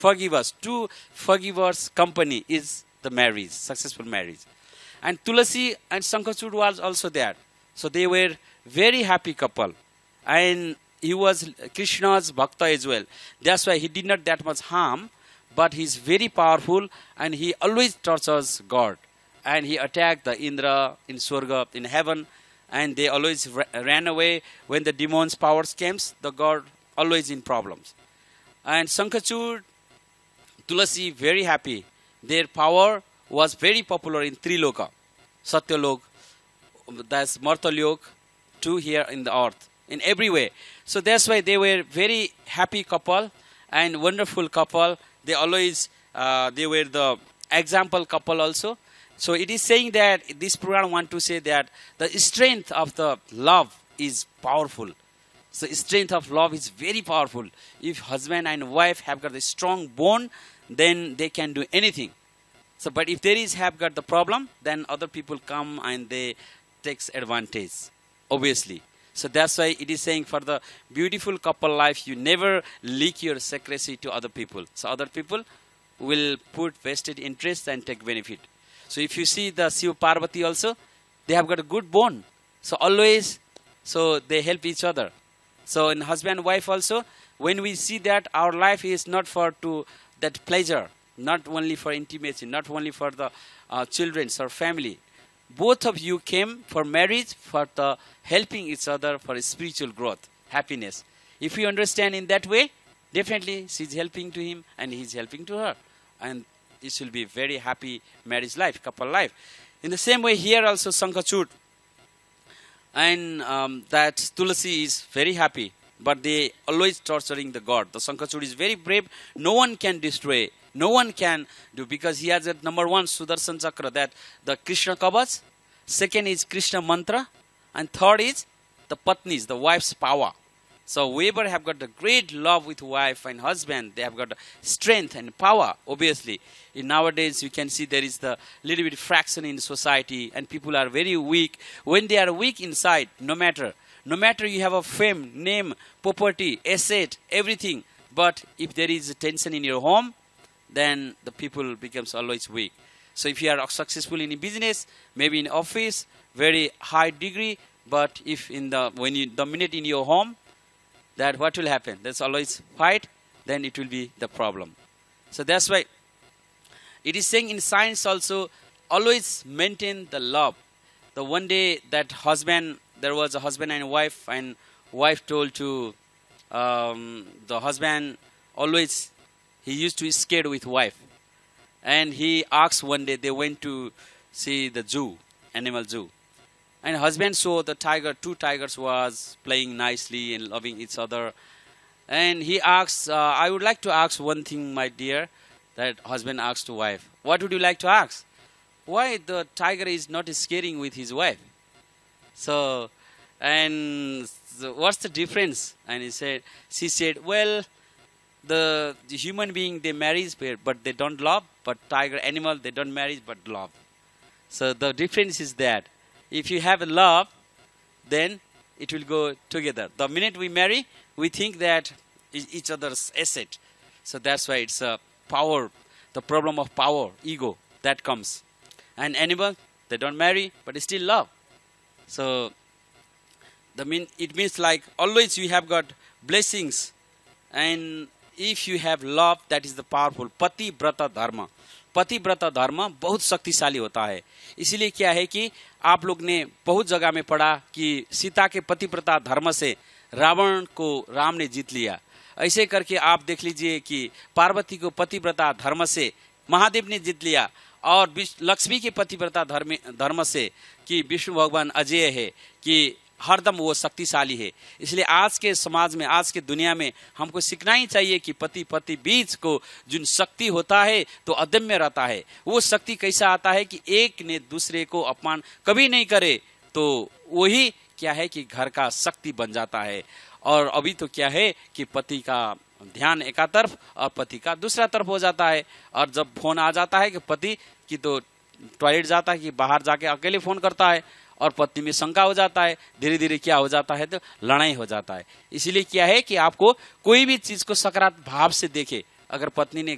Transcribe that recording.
forgive us. To forgive us company is the marriage, successful marriage. And Tulasi and Shankachud was also there. So they were very happy couple. And he was Krishna's bhakta as well. That's why he did not that much harm, but he's very powerful and he always tortures God. And he attacked the Indra in Swarga, in heaven, and they always ran away. When the demons' powers came, the God always in problems. And Shankachud, Tulasi, very happy. Their power was very popular in Triloka, Satyalok, that's Martalyok, to here in the earth, in every way. So that's why they were very happy couple and wonderful couple. They always, they were the example couple also. So it is saying that this Puran want to say that the strength of the love is powerful. So strength of love is very powerful. If husband and wife have got a strong bond, then they can do anything. So, but if there is have got the problem, then other people come and they takes advantage, obviously. So that's why it is saying for the beautiful couple life, you never leak your secrecy to other people. So other people will put vested interest and take benefit. So if you see the Shiva Parvati also, they have got a good bond. So always, so they help each other. So in husband and wife also, when we see that our life is not for to that pleasure, not only for intimacy, not only for the children or family. Both of you came for marriage, for the helping each other for spiritual growth, happiness. If you understand in that way, definitely she's helping to him and he's helping to her. And this will be very happy marriage life, couple life. In the same way here also Shankachud and that Tulasi is very happy, but they always torturing the God. The Shankachud is very brave. No one can destroy. No one can do, because he has at number one Sudarshan Chakra, that the Krishna Kavach, second is Krishna Mantra, and third is the Patnis, the wife's power. So whoever have got the great love with wife and husband, they have got the strength and power, obviously. In nowadays, you can see there is the little bit fraction in society and people are very weak. When they are weak inside, no matter you have a fame, name, property, asset, everything, but if there is tension in your home, then the people becomes always weak. So if you are successful in a business, maybe in office, very high degree, but if in the when you dominate in your home, that what will happen? There's always fight, then it will be the problem. So that's why it is saying in science also, always maintain the love. The one day that husband, there was a husband and wife told to the husband, always he used to be scared with wife. And he asked one day, they went to see the zoo, animal zoo. And husband saw the tiger, two tigers was playing nicely and loving each other. And he asked, I would like to ask one thing, my dear, that husband asked to wife. What would you like to ask? Why the tiger is not scaring with his wife? So, what's the difference? And she said, well, the human being, they marry, but they don't love. But tiger, animal, they don't marry, but love. So the difference is that if you have love, then it will go together. The minute we marry, we think that each other's asset. So that's why it's a power, the problem of power, ego, that comes. And animal, they don't marry, but they still love. So it means like always you have got blessings, and if you have love, that is the powerful pati brata dharma. पति व्रत धर्म बहुत शक्तिशाली होता है। इसीलिए क्या है कि आप लोग ने बहुत जगह में पढ़ा कि सीता के पतिव्रता धर्म से रावण को राम ने जीत लिया। ऐसे करके आप देख लीजिए कि पार्वती को पतिव्रता धर्म से महादेव ने जीत लिया, और लक्ष्मी के पतिव्रता धर्म से कि विष्णु भगवान अजय है, कि हरदम वो शक्तिशाली है। इसलिए आज के समाज में, आज के दुनिया में हमको सीखना ही चाहिए कि पति पति बीच को जो शक्ति होता है तो अदम्य रहता है। वो शक्ति कैसा आता है कि एक ने दूसरे को अपमान कभी नहीं करे, तो वही क्या है कि घर का शक्ति बन जाता है। और अभी तो क्या है कि पति का ध्यान एक तरफ और पति का दूसरा तरफ हो जाता है, और जब फोन आ जाता है कि पति की तो टॉयलेट जाता है कि बाहर जाके अकेले फोन करता है, और पत्नी में शंका हो जाता है, धीरे धीरे क्या हो जाता है तो लड़ाई हो जाता है। इसीलिए क्या है कि आपको कोई भी चीज को सकारात्मक भाव से देखे। अगर पत्नी ने